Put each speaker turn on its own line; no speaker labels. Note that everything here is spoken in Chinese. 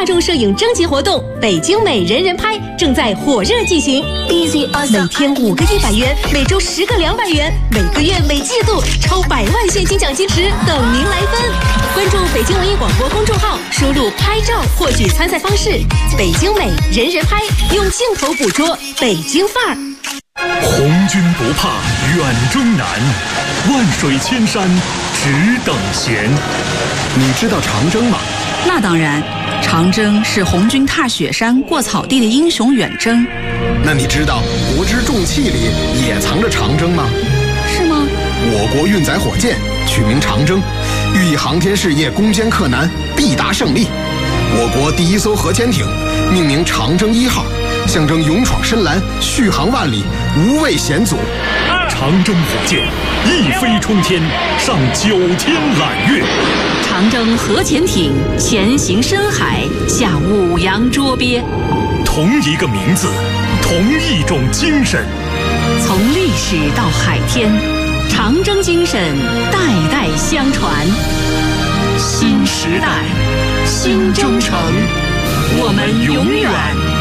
大众摄影征集活动“北京美人人拍”正在火热进行，每天5个100元，每周10个200元，每个月每季度超100万现金奖金池等您来分。关注北京文艺广播公众号，输入“拍照”获取参赛方式。北京美人人拍，用镜头捕捉北京范儿。
红军不怕远征难，万水千山只等闲。你知道长征吗？
那当然，长征是红军踏雪山过草地的英雄远征。
那你知道国之重器里也藏着长征吗？
是吗？
我国运载火箭取名长征，寓意航天事业攻坚克难，必达胜利。我国第一艘核潜艇命名长征1号，象征勇闯深蓝，续航万里，无畏险阻。
长征火箭一飞冲天，上9天揽月。
长征核潜艇前行深海，下五洋捉鳖。
同一个名字，同一种精神。
从历史到海天，长征精神代代相传。新时代，新征程，我们永远